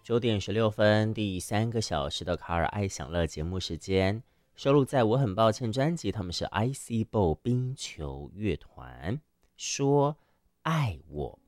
9点16分，第3个小时的卡尔爱享乐节目时间，收录在我很抱歉专辑，他们是 IC BO 冰球乐团，说爱我